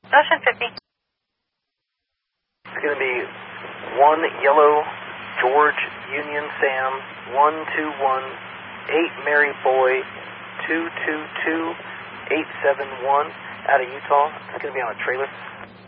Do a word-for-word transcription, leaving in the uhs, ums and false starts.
Ocean fifty. It's going to be one Yellow George Union Sam one two one eight Mary Boy two two two eight seven one out of Utah. It's going to be on a trailer.